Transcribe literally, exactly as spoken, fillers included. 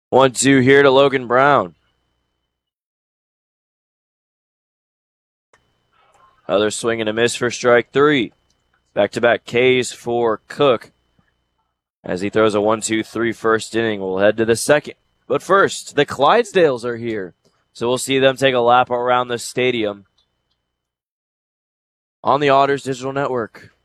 one two here to Logan Brown. Other swing and a miss for strike three. Back-to-back Ks for Cook. As he throws a one two three first inning, we'll head to the second. But first, the Clydesdales are here. So we'll see them take a lap around the stadium on the Otters Digital Network.